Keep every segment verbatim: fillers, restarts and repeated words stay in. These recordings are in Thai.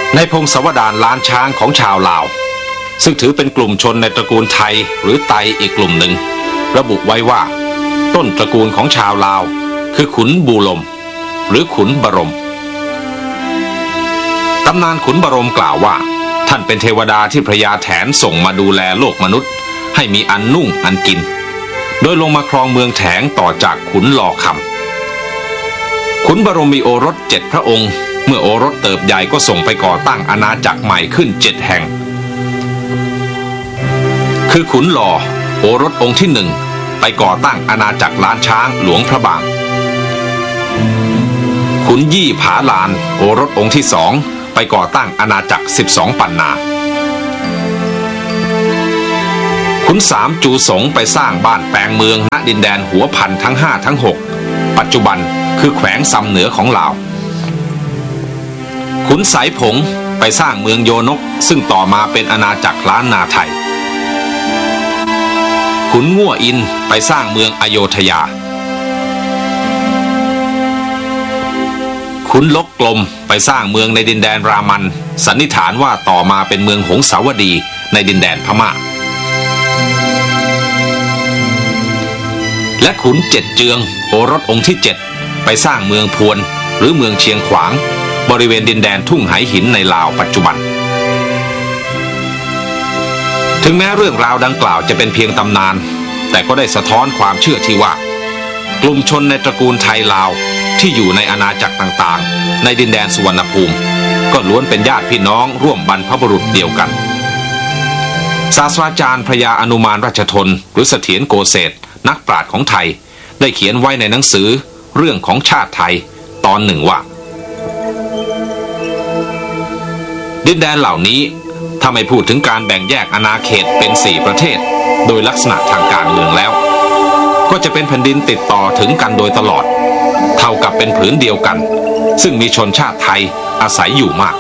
ในพงศาวดารล้านช้างของชาวลาวซึ่งถือเป็นกลุ่มชนในตระกูลไทยหรือไตอีกกลุ่มหนึ่งระบุไว้ว่าต้นตระกูลของชาวลาวคือขุนบูลมหรือขุนบรมตำนานขุนบรมกล่าวว่าท่านเป็นเทวดาที่พระยาแถนส่งมาดูแลโลกมนุษย์ให้มีอันนุ่งอันกินโดยลงมาครองเมืองแถงต่อจากขุนลอคำขุนบรมมีโอรสเจ็ดพระองค์เมื่อโอรสเติบใหญ่ก็ส่งไปก่อตั้งอาณาจักรใหม่ขึ้นเจ็ดแห่งคือขุนหล่อโอรสองค์ที่หนึ่งไปก่อตั้งอาณาจักรล้านช้างหลวงพระบางขุนยี่ผาลานโอรสองค์ที่สองไปก่อตั้งอาณาจักรสิบสองปันนาขุนสามจูสงไปสร้างบ้านแปลงเมืองณดินแดนหัวพันทั้งห้าทั้งหกปัจจุบันคือแขวงซำเหนือของลาวขุนสายผงไปสร้างเมืองโยนกซึ่งต่อมาเป็นอาณาจักรล้านนาไทยขุนง่วอินไปสร้างเมืองอโยธยาขุนลกกลมไปสร้างเมืองในดินแดนรามันสันนิษฐานว่าต่อมาเป็นเมืองหงสาวดีในดินแดนพม่าและขุนเจ็ดเจืองโอรสองค์ที่เจ็ดไปสร้างเมืองพวนหรือเมืองเชียงขวางบริเวณดินแดนทุ่งไหหินในลาวปัจจุบันถึงแม้เรื่องราวดังกล่าวจะเป็นเพียงตำนานแต่ก็ได้สะท้อนความเชื่อที่ว่ากลุ่มชนในตระกูลไทยลาวที่อยู่ในอาณาจักรต่างๆในดินแดนสุวรรณภูมิก็ล้วนเป็นญาติพี่น้องร่วมบรรพบุรุษเดียวกันศาสตราจารย์พระยาอนุมานราชทนหรือเสถียรโกเศษนักปราชญ์ของไทยได้เขียนไว้ในหนังสือเรื่องของชาติไทยตอนหนึ่งว่าดินแดนเหล่านี้ถ้าไม่พูดถึงการแบ่งแยกอาณาเขตเป็นสี่ประเทศโดยลักษณะทางการเมืองแล้วก็จะเป็นแผ่นดินติดต่อถึงกันโดยตลอดเท่ากับเป็นผืนเดียวกันซึ่งมีชนชาติไทยอาศัยอยู่มาก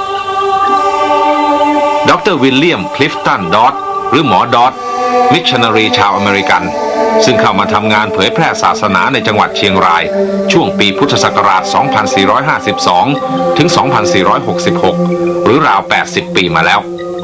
ดร.วิลเลียมคลิฟตันดอตหรือหมอดอตมิชชันนารีชาวอเมริกันซึ่งเข้ามาทำงานเผยแพร่ศาสนาในจังหวัดเชียงรายช่วงปีพุทธศักราช สองพันสี่ร้อยห้าสิบสอง ถึง สองพันสี่ร้อยหกสิบหก หรือราว แปดสิบ ปีมาแล้ว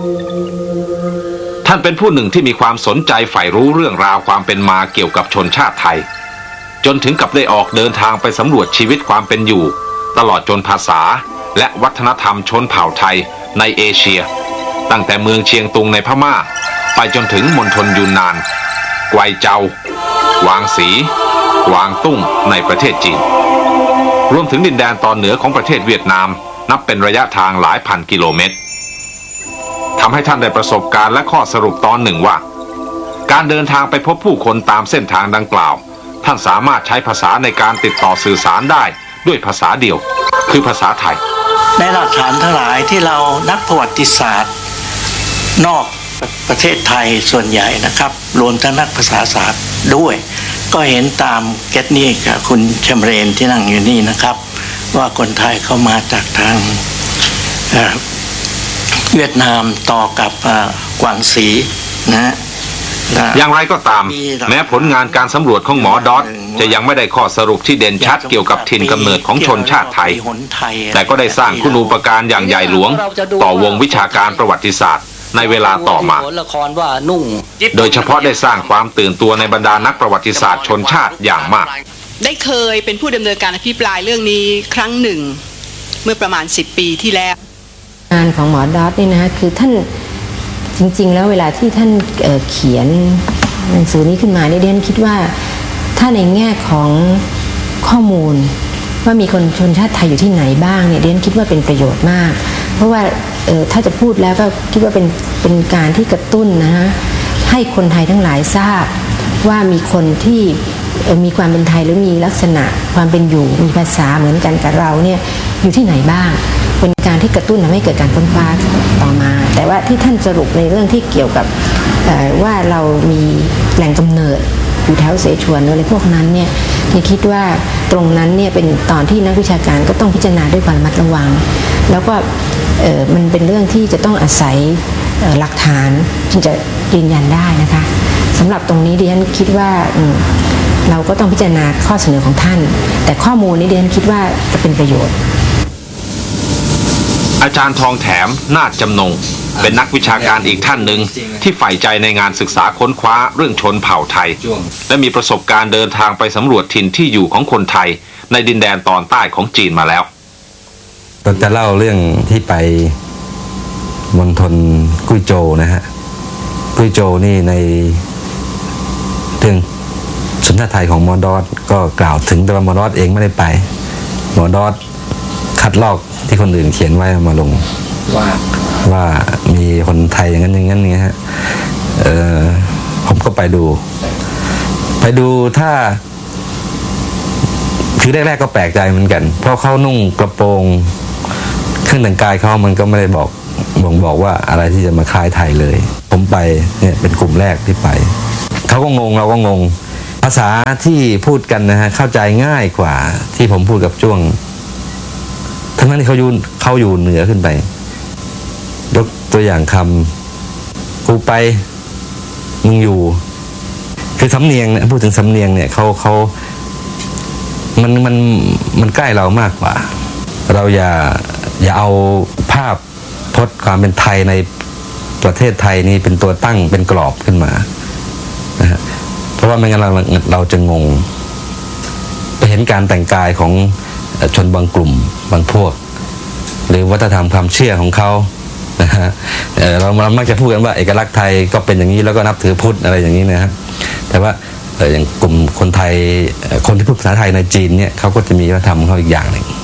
ท่านเป็นผู้หนึ่งที่มีความสนใจใฝ่รู้เรื่องราวความเป็นมาเกี่ยวกับชนชาติไทยจนถึงกับได้ออกเดินทางไปสำรวจชีวิตความเป็นอยู่ตลอดจนภาษาและวัฒนธรรมชนเผ่าไทยในเอเชียตั้งแต่เมืองเชียงตุงในพม่าไปจนถึงมณฑลยูนนานไกวเจากวางสีกวางตุ้งในประเทศจีนรวมถึงดินแดนตอนเหนือของประเทศเวียดนามนับเป็นระยะทางหลายพันกิโลเมตรทำให้ท่านได้ประสบการณ์และข้อสรุปตอนหนึ่งว่าการเดินทางไปพบผู้คนตามเส้นทางดังกล่าวท่านสามารถใช้ภาษาในการติดต่อสื่อสารได้ด้วยภาษาเดียวคือภาษาไทยในหลักฐานทั้งหลายที่เรานักประวัติศาสตร์นอกประเทศไทยส่วนใหญ่นะครับรวมทั้งนักภาษาศาสตร์ด้วยก็เห็นตามเกตนี่กับคุณชมเรนที่นั่งอยู่นี่นะครับว่าคนไทยเข้ามาจากทางเอ่อเวียดนามต่อกับกวางสีนะอย่างไรก็ตามแม้ผลงานการสำรวจของหมอดอตจะยังไม่ได้ข้อสรุปที่เด่นชัดเกี่ยวกับถิ่นกำเนิดของชนชาติไทยแต่ก็ได้สร้างคุณูปการอย่างใหญ่หลวงต่อวงวิชาการประวัติศาสตร์ในเวลาต่อมาโดยเฉพาะได้สร้างความตื่นตัวในบรรดานักประวัติศาสตร์ชนชาติอย่างมากได้เคยเป็นผู้ดำเนินการอภิปรายเรื่องนี้ครั้งหนึ่งเมื่อประมาณสิบปีที่แล้วงานของหมอดอตนี่นะคือท่านจริงๆแล้วเวลาที่ท่าน เ, เขียนหนังสือนี้ขึ้นมาเนี่ยเดนคิดว่าถ้าในแง่ของข้อมูลว่ามีคนชนชาติไทยอยู่ที่ไหนบ้างเนี่ยเดนคิดว่าเป็นประโยชน์มากเพราะว่าถ้าจะพูดแล้วก็คิดว่าเป็นเป็นการที่กระตุ้นนะฮะให้คนไทยทั้งหลายทราบว่ามีคนที่มีความเป็นไทยหรือมีลักษณะความเป็นอยู่มีภาษาเหมือนกันกับเราเนี่ยอยู่ที่ไหนบ้างเป็นการที่กระตุ้นทำให้เกิดการค้นคว้าต่อมาแต่ว่าที่ท่านสรุปในเรื่องที่เกี่ยวกับว่าเรามีแหล่งกำเนิดอยู่แถวเสฉวนอะไรพวกนั้นเนี่ยที่คิดว่าตรงนั้นเนี่ยเป็นตอนที่นักวิชาการก็ต้องพิจารณาด้วยความระมัดระวังแล้วก็มันเป็นเรื่องที่จะต้องอาศัยหลักฐานจึงจะยืนยันได้นะคะสำหรับตรงนี้ดิฉันคิดว่าเราก็ต้องพิจารณาข้อเสนอของท่านแต่ข้อมูลนี้ดิฉันคิดว่าจะเป็นประโยชน์ออาจารย์ทองแถมนาฏจำนงเป็นนักวิชาการอีกท่านหนึ่งที่ใฝ่ใจในงานศึกษาค้นคว้าเรื่องชนเผ่าไทยและมีประสบการณ์เดินทางไปสำรวจถิ่นที่อยู่ของคนไทยในดินแดนตอนใต้ของจีนมาแล้วเราจะเล่าเรื่องที่ไปมณฑลกุ้ยโจวนะฮะกุ้ยโจวนี่ในเรื่องสุนทรไทยของมอดอสก็กล่าวถึงแต่ว่ามอดอสเองไม่ได้ไปมอดอสคัดลอกที่คนอื่นเขียนไว้มาลงว่าว่ามีคนไทยอย่างนั้นอย่างนั้นไงฮะเออผมก็ไปดูไปดูถ้าคือแรกๆก็แปลกใจเหมือนกันเพราะเขานุ่งกระโปรงเครื่องแต่งกายเขามันก็ไม่ได้บอกบ่งบอกว่าอะไรที่จะมาคล้ายไทยเลยผมไปเนี่ยเป็นกลุ่มแรกที่ไปเขาก็งงเราก็งงภาษาที่พูดกันนะฮะเข้าใจง่ายกว่าที่ผมพูดกับจ้วงทั้งนั้นที่เขาอยู่เขาอยู่เหนือขึ้นไปยกตัวอย่างคำกูไปมึงอยู่คือสำเนียงเนี่ยพูดถึงสำเนียงเนี่ยเขาเขามันมันมันใกล้เรามากกว่าเราอย่าอย่าเอาภาพพจน์ความเป็นไทยในประเทศไทยนี่เป็นตัวตั้งเป็นกรอบขึ้นมานะฮะเพราะว่าไม่งั้นเราเราจะงงไปเห็นการแต่งกายของชนบางกลุ่มบางพวกหรือวัฒนธรรมความเชื่อของเขานะฮะเราเรามักจะพูดกันว่าเอกลักษณ์ไทยก็เป็นอย่างนี้แล้วก็นับถือพุทธอะไรอย่างนี้นะครับแต่ว่าอย่างกลุ่มคนไทยคนที่พูดภาษาไทยในจีนเนี่ยเขาก็จะมีวัฒนธรรมของเขาอีกอย่างหนึ่ง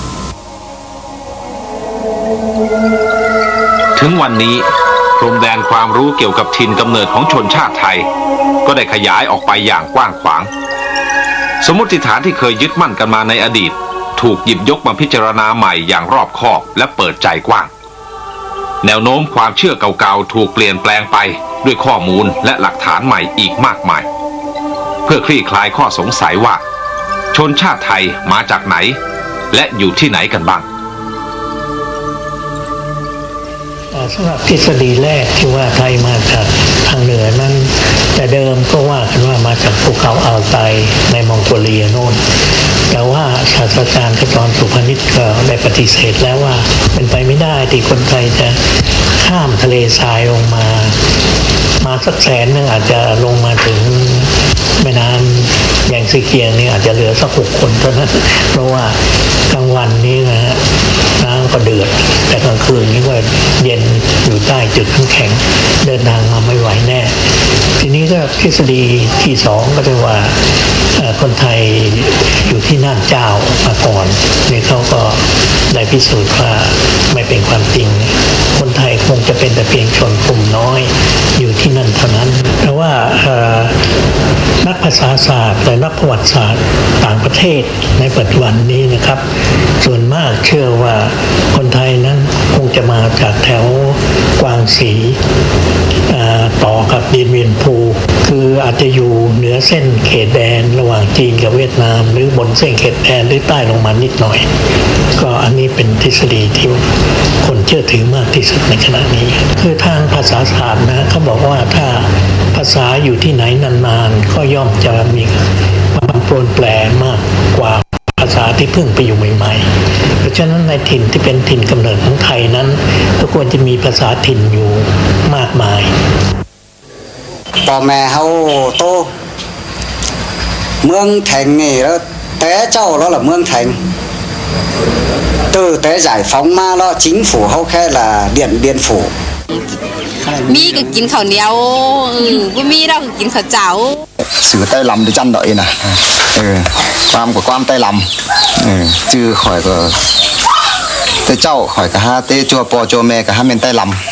ถึงวันนี้พรมแดนความรู้เกี่ยวกับถิ่นกำเนิดของชนชาติไทยก็ได้ขยายออกไปอย่างกว้างขวางสมมติฐานที่เคยยึดมั่นกันมาในอดีตถูกหยิบยกมาพิจารณาใหม่อย่างรอบคอบและเปิดใจกว้างแนวโน้มความเชื่อเก่าๆถูกเปลี่ยนแปลงไปด้วยข้อมูลและหลักฐานใหม่อีกมากมายเพื่อคลี่คลายข้อสงสัยว่าชนชาติไทยมาจากไหนและอยู่ที่ไหนกันบ้างสำหรับทฤษฎีแรกที่ว่าไทยมาจากทางเหนือนั้นแต่เดิมก็ว่ากันว่ามาจากภูเขาอัลไตในมองโกเลียโน่นแต่ว่าศาสตราจารย์ขจรสุพนิชก็ได้ปฏิเสธแล้วว่าเป็นไปไม่ได้ที่คนไทยจะข้ามทะเลทรายลงมามาสักแสนนึงอาจจะลงมาถึงแม่น้ำแยงซีเกียงนี่อาจจะเหลือสักหกคนเท่านั้นเพราะว่ากลางวันนี้นะฮะน้ำก็เดือดแต่กลางคืนนี่ก็เย็นอยู่ใต้จุดน้ำแข็งเดินทางมาไม่ไหวแน่ทีนี้ก็ทฤษฎีที่สองก็คือว่าคนไทยอยู่ที่น่านเจ้ามาก่อนนี่เขาก็ได้พิสูจน์ว่าไม่เป็นความจริงคนไทยคงจะเป็นแต่เพียงชนกลุ่มน้อยอยู่ที่นั่นเท่านั้นเพราะว่านักภาษาศาสตร์และนักประวัติศาสตร์ต่างประเทศในปัจจุบันนี้นะครับส่วนมากเชื่อว่าคนไทยนั้นคงจะมาจากแถวกวางสีต่อกับดินเวียนภูคืออาจจะอยู่เหนือเส้นเขตแดนระหว่างจีนกับเวียดนามหรือบนเส้นเขตแดนหรือใต้ลงมานิดหน่อยก็อันนี้เป็นทฤษฎีที่คนเชื่อถือมากที่สุดในขณะนี้คือทางภาษาศาสตร์นะเขาบอกว่าถ้าภาษาอยู่ที่ไหนนานๆก็ย่อมจะมีความโปรนแปรมากกว่าภาษาที่เพิ่งไปอยู่ใหม่ๆเพราะฉะนั้นในถิ่นที่เป็นถิ่นกำเนิดของไทยนั้นก็ควรจะมีภาษาถิ่นอยู่มากมายพ่อแม่เขาโตเมืองแทงนี่แล้วแต่เจ้าđó làเมืองแทงtừ tới giải phóng mà đó chính phủเขาแค่là điện biên phủ มีก็กินข้าวเหนียวบ่มีเราก็กินข้าวเจ้าสื่อใต้ลำดิจันดอยนะเออความกับความใต้ลำเออชื่อข่อยก็แต่เจ้าข่อยก็หาเตจัวปอจัวแม่ก็หาเม่นใต้ลำ